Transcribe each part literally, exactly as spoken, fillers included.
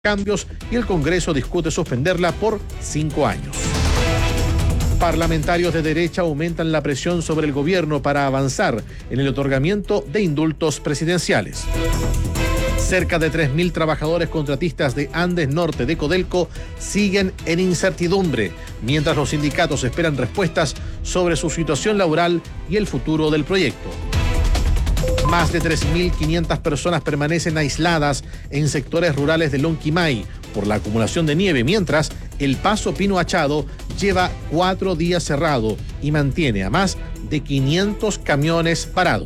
cambios y el Congreso discute suspenderla por cinco años. Parlamentarios de derecha aumentan la presión sobre el gobierno para avanzar en el otorgamiento de indultos presidenciales. Cerca de tres mil trabajadores contratistas de Andes Norte de Codelco siguen en incertidumbre, mientras los sindicatos esperan respuestas sobre su situación laboral y el futuro del proyecto. Más de tres mil quinientas personas permanecen aisladas en sectores rurales de Lonquimay por la acumulación de nieve, mientras el Paso Pino Achado lleva cuatro días cerrado y mantiene a más de quinientos camiones parados.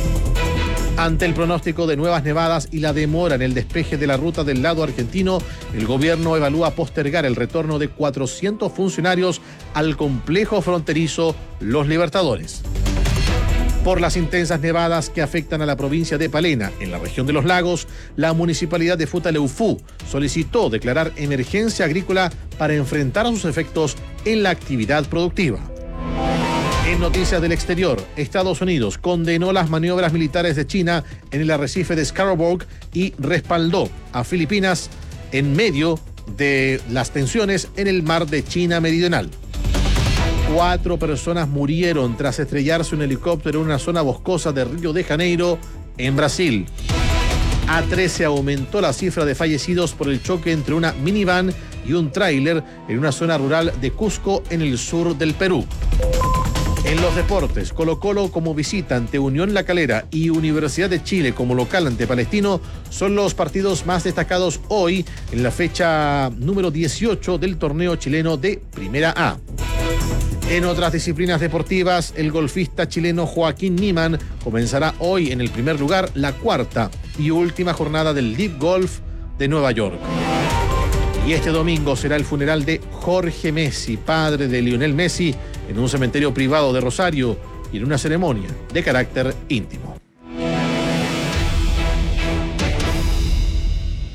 Ante el pronóstico de nuevas nevadas y la demora en el despeje de la ruta del lado argentino, el gobierno evalúa postergar el retorno de cuatrocientos funcionarios al complejo fronterizo Los Libertadores. Por las intensas nevadas que afectan a la provincia de Palena, en la región de los lagos, la municipalidad de Futaleufú solicitó declarar emergencia agrícola para enfrentar a sus efectos en la actividad productiva. En noticias del exterior, Estados Unidos condenó las maniobras militares de China en el arrecife de Scarborough y respaldó a Filipinas en medio de las tensiones en el mar de China Meridional. Cuatro personas murieron tras estrellarse un helicóptero en una zona boscosa de Río de Janeiro, en Brasil. A trece aumentó la cifra de fallecidos por el choque entre una minivan y un tráiler en una zona rural de Cusco, en el sur del Perú. En los deportes, Colo-Colo como visita ante Unión La Calera y Universidad de Chile como local ante Palestino son los partidos más destacados hoy en la fecha número dieciocho del torneo chileno de Primera A. En otras disciplinas deportivas, el golfista chileno Joaquín Niemann comenzará hoy en el primer lugar la cuarta y última jornada del Deep Golf de Nueva York. Y este domingo será el funeral de Jorge Messi, padre de Lionel Messi, en un cementerio privado de Rosario y en una ceremonia de carácter íntimo.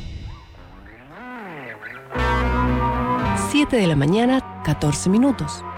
siete de la mañana, catorce minutos.